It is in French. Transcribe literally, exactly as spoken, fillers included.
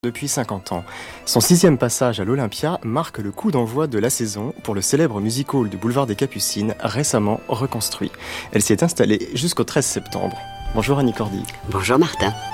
Depuis cinquante ans. Son sixième passage à l'Olympia marque le coup d'envoi de la saison pour le célèbre music hall du boulevard des Capucines, récemment reconstruit. Elle s'y est installée jusqu'au treize septembre. Bonjour Annie Cordy. Bonjour Martin.